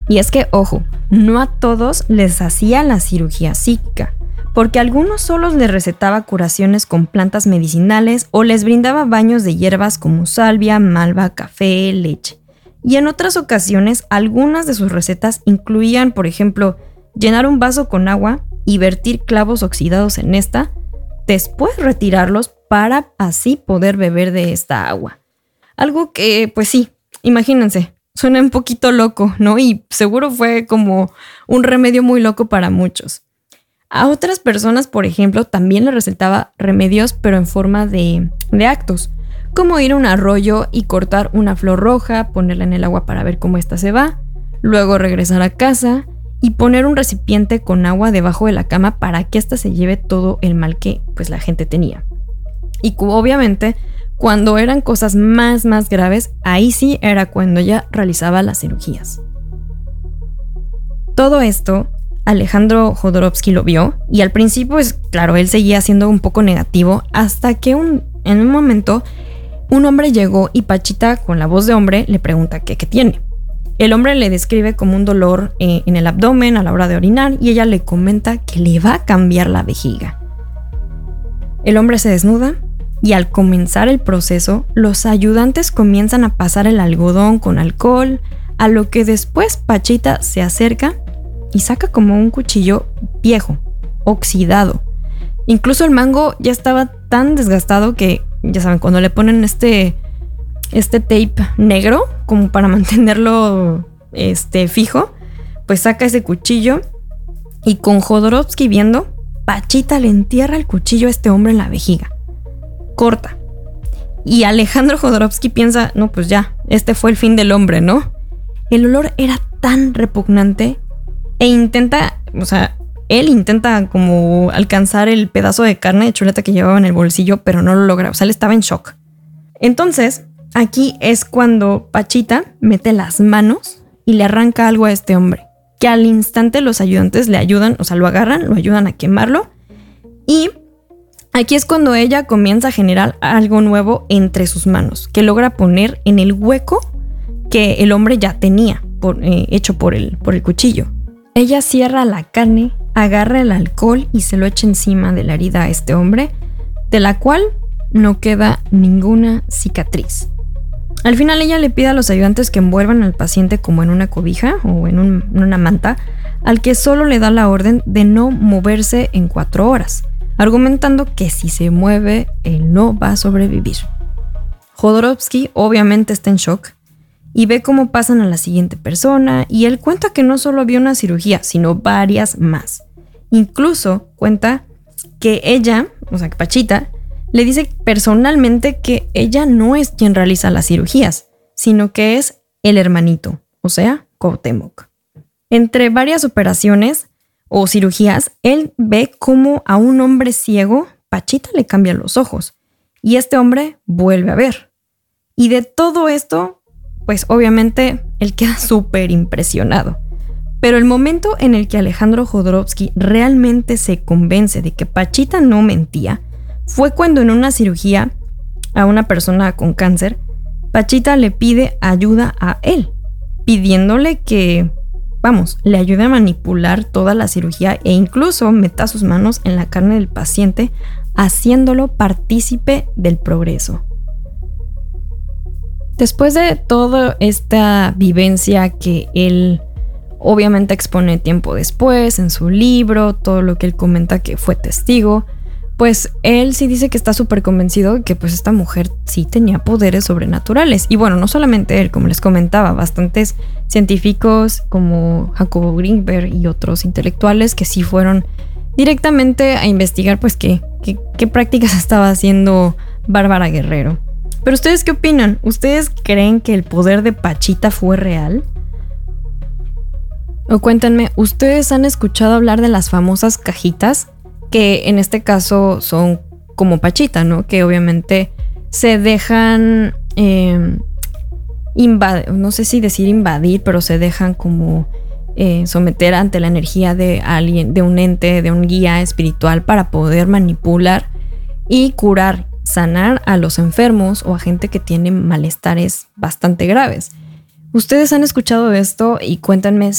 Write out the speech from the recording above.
Y es que, ojo, no a todos les hacía la cirugía psíquica, porque a algunos solos les recetaba curaciones con plantas medicinales o les brindaba baños de hierbas como salvia, malva, café, leche. Y en otras ocasiones, algunas de sus recetas incluían, por ejemplo, llenar un vaso con agua y vertir clavos oxidados en esta, después retirarlos para así poder beber de esta agua. Algo que, pues sí, imagínense, suena un poquito loco, ¿no? Y seguro fue como un remedio muy loco para muchos. A otras personas, por ejemplo, también les recetaba remedios, pero en forma de actos, como ir a un arroyo y cortar una flor roja, ponerla en el agua para ver cómo ésta se va, luego regresar a casa y poner un recipiente con agua debajo de la cama para que ésta se lleve todo el mal que pues la gente tenía. Y obviamente, cuando eran cosas más graves, ahí sí era cuando ella realizaba las cirugías. Todo esto Alejandro Jodorowsky lo vio y al principio, pues claro, él seguía siendo un poco negativo hasta que en un momento un hombre llegó y Pachita, con la voz de hombre, le pregunta qué tiene. El hombre le describe como un dolor en el abdomen a la hora de orinar y ella le comenta que le va a cambiar la vejiga. El hombre se desnuda y al comenzar el proceso, los ayudantes comienzan a pasar el algodón con alcohol, a lo que después Pachita se acerca y saca como un cuchillo viejo, oxidado. Incluso el mango ya estaba tan desgastado que, ya saben, cuando le ponen este tape negro como para mantenerlo fijo, pues saca ese cuchillo y con Jodorowsky viendo, Pachita le entierra el cuchillo a este hombre en la vejiga. Corta. Y Alejandro Jodorowsky piensa, no, pues ya, este fue el fin del hombre, ¿no? El olor era tan repugnante e él intenta como alcanzar el pedazo de carne de chuleta que llevaba en el bolsillo, pero no lo logra, él estaba en shock. Entonces, aquí es cuando Pachita mete las manos y le arranca algo a este hombre, que al instante los ayudantes le ayudan, lo agarran, lo ayudan a quemarlo y aquí es cuando ella comienza a generar algo nuevo entre sus manos, que logra poner en el hueco que el hombre ya tenía, hecho por el cuchillo. Ella cierra la carne, agarra el alcohol y se lo echa encima de la herida a este hombre, de la cual no queda ninguna cicatriz. Al final ella le pide a los ayudantes que envuelvan al paciente como en una cobija o en una manta, al que solo le da la orden de no moverse en 4 horas, argumentando que si se mueve, él no va a sobrevivir. Jodorowsky obviamente está en shock y ve cómo pasan a la siguiente persona y él cuenta que no solo vio una cirugía, sino varias más. Incluso cuenta que ella, que Pachita, le dice personalmente que ella no es quien realiza las cirugías, sino que es el hermanito, Cuauhtémoc. Entre varias operaciones o cirugías, él ve cómo a un hombre ciego, Pachita le cambia los ojos y este hombre vuelve a ver. Y de todo esto, pues obviamente él queda súper impresionado. Pero el momento en el que Alejandro Jodorowsky realmente se convence de que Pachita no mentía fue cuando en una cirugía a una persona con cáncer, Pachita le pide ayuda a él, pidiéndole que, le ayude a manipular toda la cirugía e incluso meta sus manos en la carne del paciente, haciéndolo partícipe del progreso. Después de toda esta vivencia que él obviamente expone tiempo después en su libro, todo lo que él comenta que fue testigo, pues él sí dice que está súper convencido de que pues esta mujer sí tenía poderes sobrenaturales. Y bueno, no solamente él, como les comentaba, bastantes científicos como Jacobo Grinberg y otros intelectuales que sí fueron directamente a investigar pues qué prácticas estaba haciendo Bárbara Guerrero. Pero ¿ustedes qué opinan? ¿Ustedes creen que el poder de Pachita fue real? O cuéntenme, ¿ustedes han escuchado hablar de las famosas cajitas? Que en este caso son como Pachita, ¿no? Que obviamente se dejan, no sé si decir invadir, pero se dejan como someter ante la energía de alguien, de un ente, de un guía espiritual para poder manipular y curar, sanar a los enfermos o a gente que tiene malestares bastante graves. ¿Ustedes han escuchado de esto? Y cuéntenme